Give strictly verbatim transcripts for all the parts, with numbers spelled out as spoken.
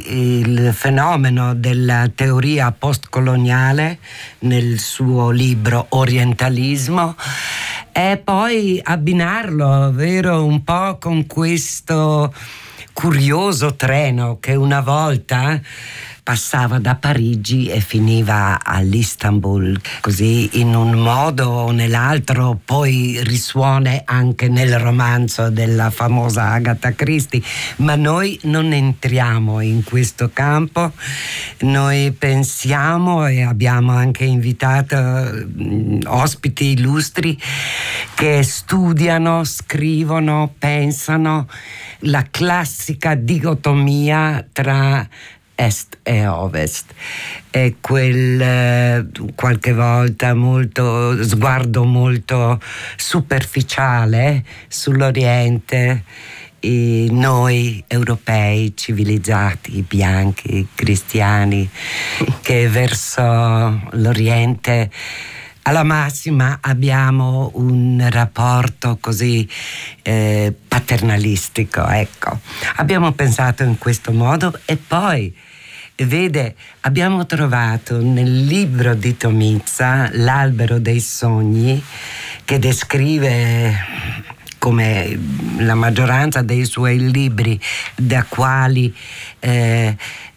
il fenomeno della teoria postcoloniale nel suo libro Orientalismo e poi abbinarlo, vero, un po' con questo curioso treno che una volta passava da Parigi e finiva all'Istanbul, così in un modo o nell'altro poi risuona anche nel romanzo della famosa Agatha Christie, ma noi non entriamo in questo campo. Noi pensiamo, e abbiamo anche invitato ospiti illustri che studiano, scrivono, pensano la classica dicotomia tra est e ovest, e quel eh, qualche volta molto sguardo molto superficiale sull'Oriente, e noi europei civilizzati, bianchi, cristiani, che verso l'Oriente alla massima abbiamo un rapporto così eh, paternalistico, ecco. Abbiamo pensato in questo modo e poi, vede, abbiamo trovato nel libro di Tomizza, L'albero dei sogni, che descrive, come la maggioranza dei suoi libri, da quali eh,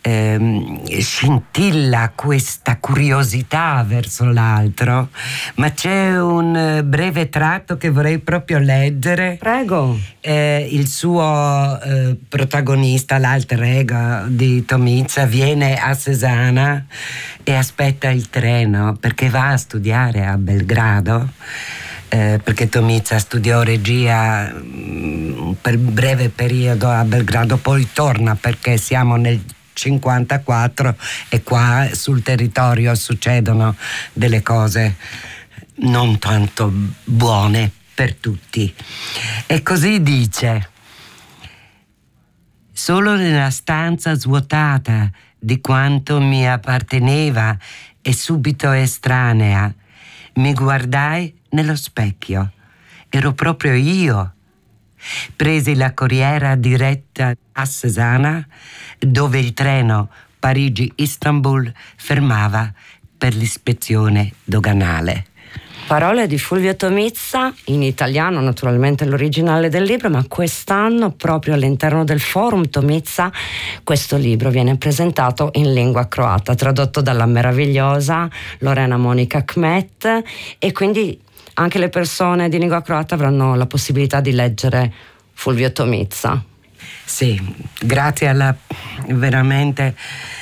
eh, scintilla questa curiosità verso l'altro, ma c'è un breve tratto che vorrei proprio leggere. Prego. Eh, il suo eh, protagonista, l'alter ego di Tomizza, viene a Cesana e aspetta il treno perché va a studiare a Belgrado. Eh, perché Tomizza studiò regia mh, per breve periodo a Belgrado, poi torna perché siamo nel cinquantaquattro e qua sul territorio succedono delle cose non tanto buone per tutti. E così dice: solo nella stanza svuotata di quanto mi apparteneva e subito estranea mi guardai nello specchio. Ero proprio io. Presi la corriera diretta a Cesana, dove il treno Parigi-Istanbul fermava per l'ispezione doganale. Parole di Fulvio Tomizza, in italiano naturalmente l'originale del libro, ma quest'anno proprio all'interno del Forum Tomizza questo libro viene presentato in lingua croata, tradotto dalla meravigliosa Lorena Monica Kmet, e quindi anche le persone di lingua croata avranno la possibilità di leggere Fulvio Tomizza. Sì, grazie alla veramente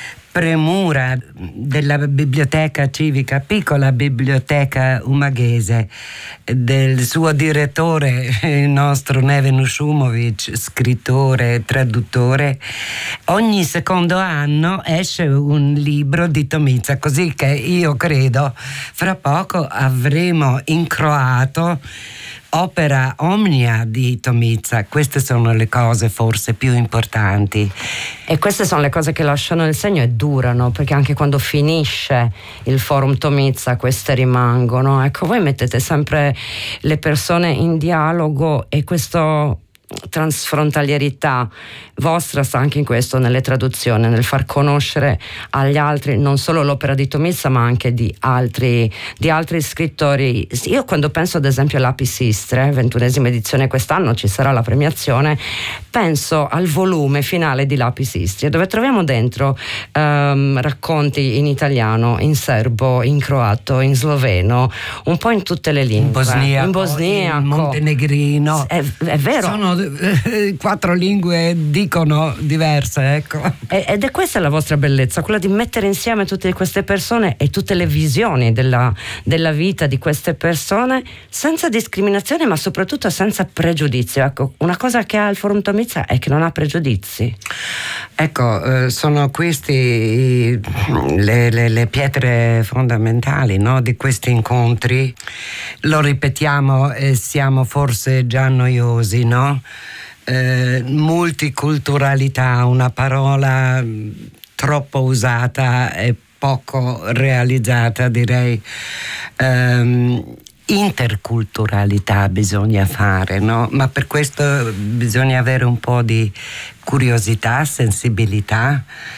premura della biblioteca civica, piccola biblioteca umaghese, del suo direttore, il nostro Neven Ušumović, scrittore, traduttore. Ogni secondo anno esce un libro di Tomizza, così che io credo fra poco avremo in croato opera omnia di Tomizza. Queste sono le cose forse più importanti. E queste sono le cose che lasciano il segno e durano, perché anche quando finisce il Forum Tomizza queste rimangono. Ecco, voi mettete sempre le persone in dialogo e questo transfrontalierità vostra sta anche in questo, nelle traduzioni, nel far conoscere agli altri non solo l'opera di Tomizza ma anche di altri, di altri scrittori. Io quando penso ad esempio all'Apis Istre, ventunesima edizione quest'anno, ci sarà la premiazione, penso al volume finale di l'Apis Istre, dove troviamo dentro um, racconti in italiano, in serbo, in croato, in sloveno, un po' in tutte le lingue, in bosniaco, in, bosniaco, in montenegrino. È, è vero. Sono eh, quattro lingue, dicono diverse, ecco. Ed è questa la vostra bellezza, quella di mettere insieme tutte queste persone e tutte le visioni della, della vita di queste persone senza discriminazione, ma soprattutto senza pregiudizio. Ecco, una cosa che ha il Forum Tomizza è che non ha pregiudizi. Ecco, eh, sono questi le, le, le pietre fondamentali, no, di questi incontri. Lo ripetiamo e siamo forse già noiosi, no? Eh, multiculturalità, una parola troppo usata e poco realizzata, direi. Um, interculturalità bisogna fare, no? Ma per questo bisogna avere un po' di curiosità, sensibilità